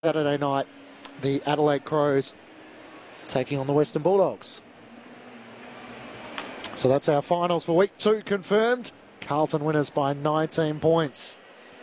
Saturday night, the Adelaide Crows taking on the Western Bulldogs. So that's our finals for week 2 confirmed. Carlton winners by 19 points.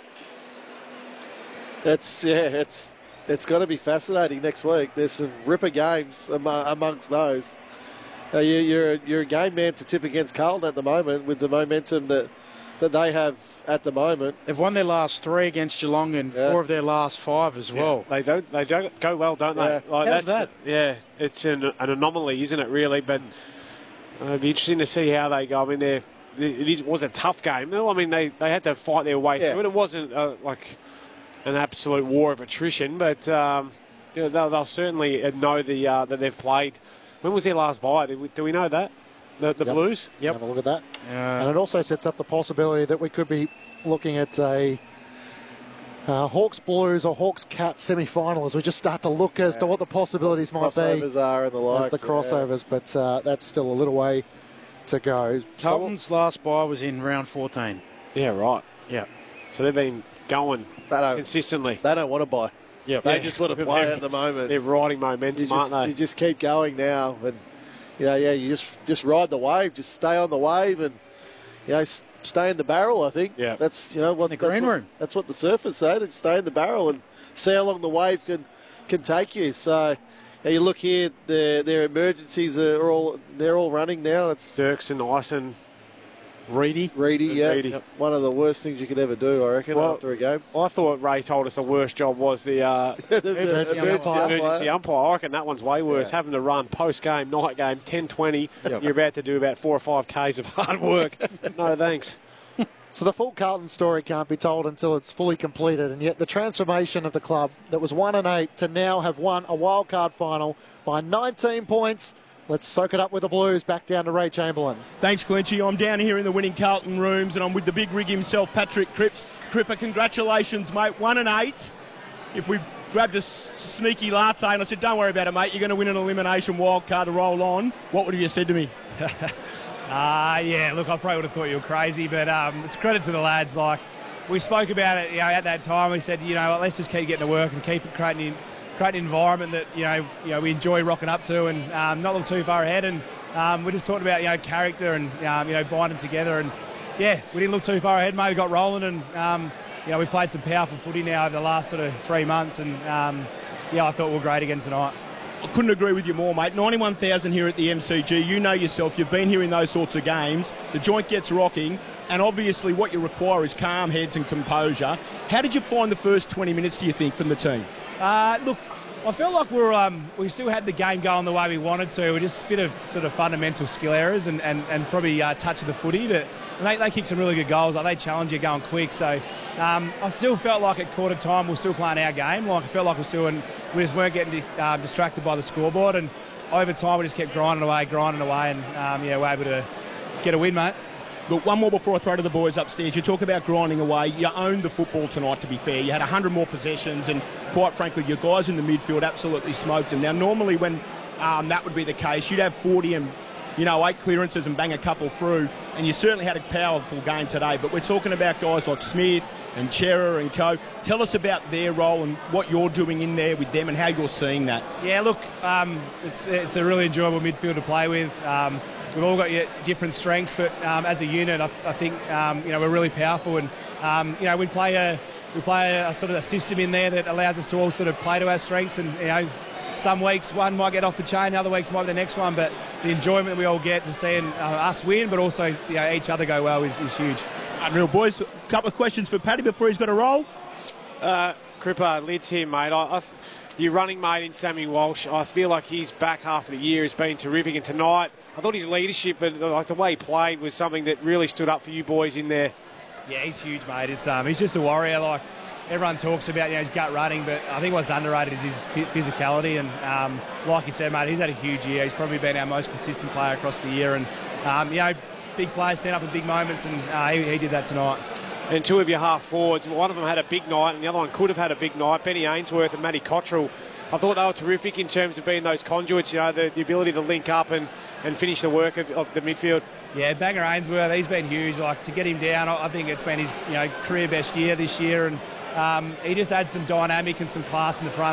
It's got to be fascinating next week. There's some ripper games amongst those. You're a game man to tip against Carlton at the moment with the momentum that they have at the moment. They've won their last 3 against Geelong and 4 of their last 5 as well. They don't go well, don't they? Yeah. Like How's that? Yeah, it's an anomaly, isn't it, really? But it'd be interesting to see how they go. I mean, it was a tough game. I mean, they had to fight their way through it. It wasn't like an absolute war of attrition, but they'll certainly know that they've played. When was their last bye? Do we know that? The Blues? Yep. Have a look at that. And it also sets up the possibility that we could be looking at a Hawks Blues or Hawks Cats semi-final as we just start to look as to what the possibilities might be. Crossovers are and the like. As the crossovers, but that's still a little way to go. Carlton's last bye was in round 14. Yeah, right. Yeah. So they've been going consistently. They don't want to buy. Yep. They just want to play at the moment. They're riding momentum, aren't they? You just keep going now, and you just ride the wave, just stay on the wave, and stay in the barrel. I think that's what the green room. That's what the surfers say. To stay in the barrel and see how long the wave can take you. So you look here, their emergencies are all running now. It's Dirksen, Ison, Reedy, yeah. One of the worst things you could ever do, I reckon, after a game. I thought Ray told us the worst job was the emergency umpire. I reckon that one's way worse. Having to run post-game, night game, 10:20. You're about to do about 4 or 5 Ks of hard work. No thanks. So the full Carlton story can't be told until it's fully completed, and yet the transformation of the club that was 1-8 to now have won a wildcard final by 19 points. Let's soak it up with the Blues. Back down to Ray Chamberlain. Thanks, Clinchy. I'm down here in the winning Carlton rooms, and I'm with the big rig himself, Patrick Cripps. Cripper, congratulations, mate. 1-8. If we grabbed a sneaky latte and I said, don't worry about it, mate, you're going to win an elimination wild card to roll on, what would you have said to me? Yeah, look, I probably would have thought you were crazy, but it's credit to the lads. Like, we spoke about it, at that time. We said, let's just keep getting to work and keep creating an environment that we enjoy rocking up to, and not look too far ahead. And we just talked about character and binding together. And yeah, we didn't look too far ahead, mate. We got rolling, and we played some powerful footy now over the last sort of 3 months. And I thought we were great again tonight. I couldn't agree with you more, mate. 91,000 here at the MCG. You know yourself, you've been here in those sorts of games. The joint gets rocking, and obviously what you require is calm heads and composure. How did you find the first 20 minutes, do you think, from the team? Look, I felt like we still had the game going the way we wanted to. We just a bit of sort of fundamental skill errors and probably touch of the footy. But they kicked some really good goals. Like, they challenge you going quick. So I still felt like at quarter time we were still playing our game. Like, I felt like we just weren't getting distracted by the scoreboard. And over time we just kept grinding away, and we're able to get a win, mate. Look, one more before I throw to the boys upstairs. You talk about grinding away. You owned the football tonight, to be fair. You had 100 more possessions, and quite frankly, your guys in the midfield absolutely smoked them. Now, normally when that would be the case, you'd have 40 and 8 clearances and bang a couple through, and you certainly had a powerful game today. But we're talking about guys like Smith and Chera and co. Tell us about their role and what you're doing in there with them and how you're seeing that. Yeah, look, it's a really enjoyable midfield to play with. We've all got different strengths, but as a unit, I think we're really powerful, and we play a sort of a system in there that allows us to all sort of play to our strengths. And some weeks one might get off the chain, other weeks might be the next one, but the enjoyment we all get to seeing us win, but also each other go well is huge. Unreal, boys. A couple of questions for Paddy before he's got a roll. Cripper, Lids here, mate. Your running mate in Sammy Walsh, I feel like his back half of the year has been terrific, and tonight I thought his leadership and the way he played was something that really stood up for you boys in there. Yeah, he's huge, mate. He's just a warrior. Like, everyone talks about his gut running, but I think what's underrated is his physicality. And like you said, mate, he's had a huge year. He's probably been our most consistent player across the year. And big players stand up in big moments, and he did that tonight. And 2 of your half forwards, one of them had a big night and the other one could have had a big night. Benny Ainsworth and Matty Cottrell, I thought they were terrific in terms of being those conduits, the ability to link up and finish the work of the midfield. Yeah, Banger Ainsworth, he's been huge. Like, to get him down, I think it's been his career best year this year, and he just adds some dynamic and some class in the front.